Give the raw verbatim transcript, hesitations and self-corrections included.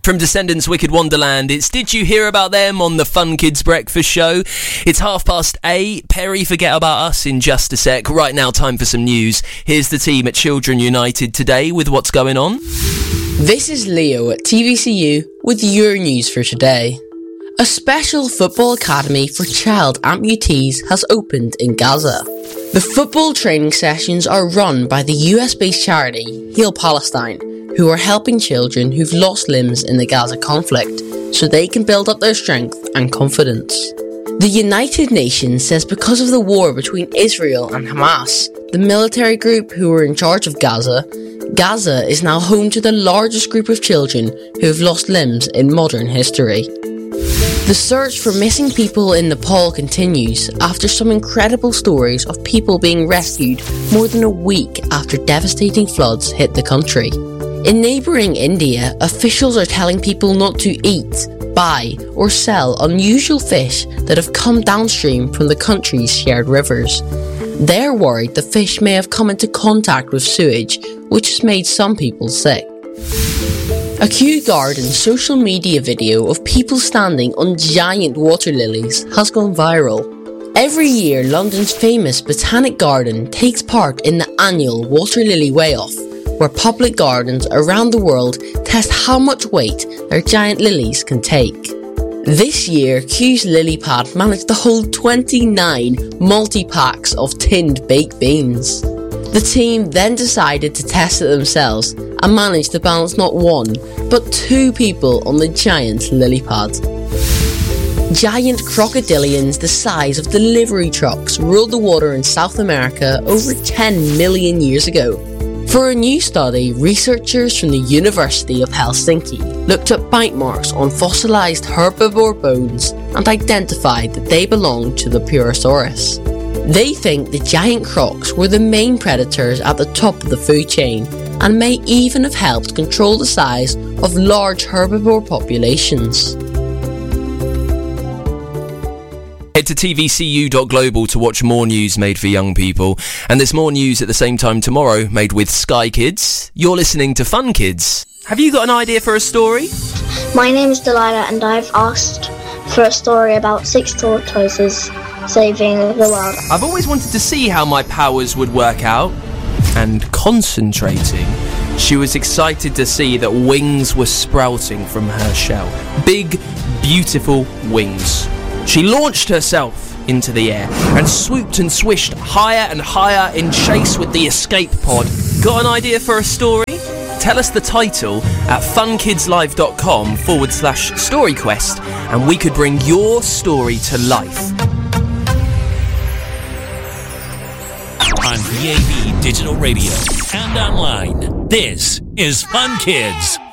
From Descendants' Wicked Wonderland, it's Did You Hear About Them on the Fun Kids Breakfast Show. It's half past eight. Perry, forget about us in just a sec. Right now, time for some news. Here's the team at Children United today with what's going on. This is Leo at T V C U with your news for today. A special football academy for child amputees has opened in Gaza. The football training sessions are run by the U S-based charity Heal Palestine, who are helping children who've lost limbs in the Gaza conflict so they can build up their strength and confidence. The United Nations says because of the war between Israel and Hamas, the military group who are in charge of Gaza, Gaza is now home to the largest group of children who have lost limbs in modern history. The search for missing people in Nepal continues after some incredible stories of people being rescued more than a week after devastating floods hit the country. In neighbouring India, officials are telling people not to eat, buy or sell unusual fish that have come downstream from the country's shared rivers. They're worried the fish may have come into contact with sewage, which has made some people sick. A Kew Gardens social media video of people standing on giant water lilies has gone viral. Every year, London's famous Botanic Garden takes part in the annual Water Lily Weigh-Off, where public gardens around the world test how much weight their giant lilies can take. This year, Kew's lily pad managed to hold twenty-nine multi-packs of tinned baked beans. The team then decided to test it themselves and managed to balance not one, but two people on the giant lily pad. Giant crocodilians the size of delivery trucks ruled the water in South America over ten million years ago. For a new study, researchers from the University of Helsinki looked at bite marks on fossilised herbivore bones and identified that they belonged to the Purosaurus. They think the giant crocs were the main predators at the top of the food chain and may even have helped control the size of large herbivore populations. Head to T V C U dot global to watch more news made for young people. And there's more news at the same time tomorrow made with Sky Kids. You're listening to Fun Kids. Have you got an idea for a story? My name is Delilah and I've asked for a story about six tortoises saving the world. I've always wanted to see how my powers would work out. And concentrating, she was excited to see that wings were sprouting from her shell. Big, beautiful wings. She launched herself into the air and swooped and swished higher and higher in chase with the escape pod. Got an idea for a story? Tell us the title at funkidslive.com forward slash storyquest and we could bring your story to life. On D A B Digital Radio and online, this is Fun Kids.